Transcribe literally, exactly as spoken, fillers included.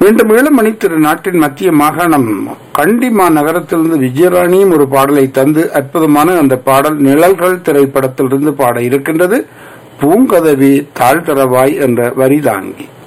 மீண்டும் ஏழு மணி திரு நாட்டின் மத்திய மாகாணம் கண்டிமா நகரத்திலிருந்து விஜயராணியும் ஒரு பாடலை தந்து அற்புதமான அந்த பாடல் நிழல்கள் திரைப்படத்திலிருந்து பாட இருக்கின்றது. பூங்கதவி தாழ்தரவாய் என்ற வரி தாங்கி.